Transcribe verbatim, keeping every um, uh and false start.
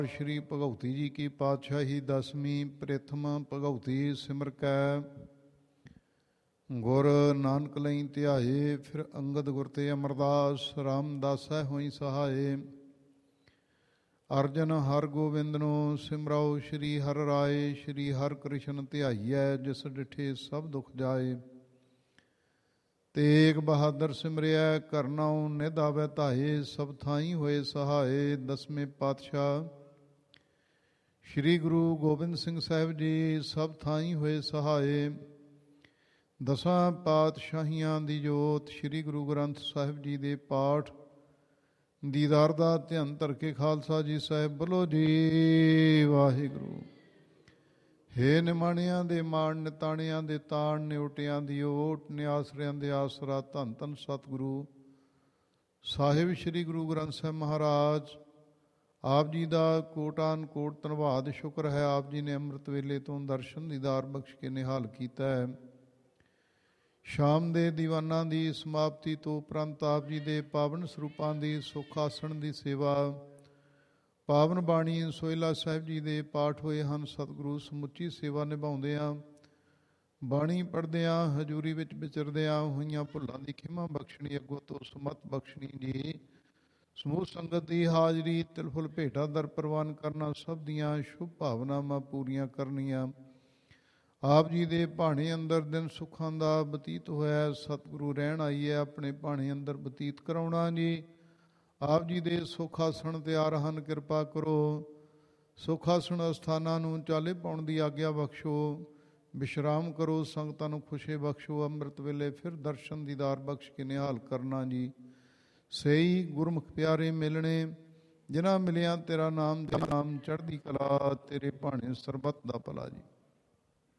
श्री भगवती जी की पातशाही दसवीं प्रथम भगवती सिमर कै गुर नानक लई ध्याए। फिर अंगद गुर ते अमरदास रामदासै होई सहाय। अर्जन हर गोबिंद नो सिमराओ श्री हर राय। श्री हर कृष्ण ध्याईऐ जिस डिठे सब दुख जाए। तेग बहादुर सिमरिया करनाऊ निध आवे धाए। सब थाई होए सहाय। दसवें पातशाह श्री गुरु गोबिंद सिंह साहिब जी सब थाई होए सहाय। दसां पातशाहियां दी जोत श्री गुरु ग्रंथ साहिब जी दे पाठ दीदार दा ध्यान धर के खालसा जी साहिब बोलो जी वाहिगुरू। हे ਨਿਮਾਣਿਆਂ ਦੇ ਮਾਣ ਨਿਤਾਣਿਆਂ ਦੇ ਤਾਣ ਨਿਉਟਿਆਂ ਦੀ ਓਟ ਨਿਆਸਰਿਆਂ ਦੇ ਆਸਰਾ ਧੰਨ ਧੰਨ ਸਤਿਗੁਰੂ ਸਾਹਿਬ ਸ੍ਰੀ ਗੁਰੂ ਗ੍ਰੰਥ ਸਾਹਿਬ ਮਹਾਰਾਜ ਆਪ ਜੀ ਦਾ ਕੋਟਾਨ ਕੋਟ ਧੰਨਵਾਦ ਸ਼ੁਕਰ ਹੈ। ਆਪ ਜੀ ਨੇ ਅੰਮ੍ਰਿਤ ਵੇਲੇ ਤੋਂ ਦਰਸ਼ਨ ਦੀਦਾਰ ਬਖਸ਼ ਕੇ ਨਿਹਾਲ ਕੀਤਾ ਹੈ। ਸ਼ਾਮ ਦੇ ਦੀਵਾਨਾਂ ਦੀ ਸਮਾਪਤੀ ਤੋਂ ਉਪਰੰਤ ਆਪ ਜੀ ਦੇ ਪਾਵਨ ਸਰੂਪਾਂ ਦੀ ਸੁੱਖ ਆਸਣ ਦੀ ਸੇਵਾ ਪਾਵਨ ਬਾਣੀ ਸੋਹਿਲਾ ਸਾਹਿਬ ਜੀ ਦੇ ਪਾਠ ਹੋਏ ਹਨ। ਸਤਿਗੁਰੂ ਸਮੁੱਚੀ ਸੇਵਾ ਨਿਭਾਉਂਦਿਆਂ ਬਾਣੀ ਪੜ੍ਹਦਿਆਂ ਹਜ਼ੂਰੀ ਵਿੱਚ ਵਿਚਰਦਿਆਂ ਹੋਈਆਂ ਭੁੱਲਾਂ ਦੀ ਖਿਮਾ ਬਖਸ਼ਣੀ ਅੱਗੋਂ ਤੋਂ ਸੁਮਤ ਬਖਸ਼ਣੀ ਜੀ। ਸਮੂਹ ਸੰਗਤ ਦੀ ਹਾਜ਼ਰੀ ਤਿਲਫੁਲ ਭੇਟਾ ਦਰ ਪ੍ਰਵਾਨ ਕਰਨਾ ਸਭ ਦੀਆਂ ਸ਼ੁਭ ਭਾਵਨਾਵਾਂ ਪੂਰੀਆਂ ਕਰਨੀਆਂ। ਆਪ ਜੀ ਦੇ ਭਾਣੇ ਅੰਦਰ ਦਿਨ ਸੁੱਖਾਂ ਦਾ ਬਤੀਤ ਹੋਇਆ। ਸਤਿਗੁਰੂ ਰਹਿਣ ਆਈ ਹੈ ਆਪਣੇ ਭਾਣੇ ਅੰਦਰ ਬਤੀਤ ਕਰਾਉਣਾ ਜੀ। ਆਪ ਜੀ ਦੇ ਸੁੱਖ ਆਸਣ ਤਿਆਰ ਹਨ ਕਿਰਪਾ ਕਰੋ। ਸੁੱਖ ਆਸਣ ਅਸਥਾਨਾਂ ਨੂੰ ਚਾਲੇ ਪਾਉਣ ਦੀ ਆਗਿਆ ਬਖਸ਼ੋ। ਵਿਸ਼ਰਾਮ ਕਰੋ ਸੰਗਤਾਂ ਨੂੰ ਖੁਸ਼ੀ ਬਖਸ਼ੋ। ਅੰਮ੍ਰਿਤ ਵੇਲੇ ਫਿਰ ਦਰਸ਼ਨ ਦੀਦਾਰ ਬਖਸ਼ ਕੇ ਨਿਹਾਲ ਕਰਨਾ ਜੀ। ਸਹੀ ਗੁਰਮੁਖ ਪਿਆਰੇ ਮਿਲਣੇ ਜਿਨ੍ਹਾਂ ਮਿਲਿਆ ਤੇਰਾ ਨਾਮ ਤੇ ਨਾਮ ਚੜ੍ਹਦੀ ਕਲਾ ਤੇਰੇ ਭਾਣੇ ਸਰਬੱਤ ਦਾ ਭਲਾ ਜੀ।